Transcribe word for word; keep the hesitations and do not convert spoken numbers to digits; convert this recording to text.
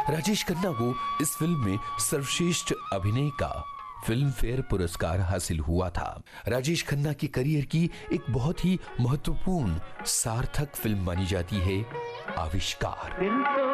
राजेश खन्ना को इस फिल्म में सर्वश्रेष्ठ अभिनय का फिल्म फेयर पुरस्कार हासिल हुआ था। राजेश खन्ना के करियर की एक बहुत ही महत्वपूर्ण सार्थक फिल्म मानी जाती है आविष्कार।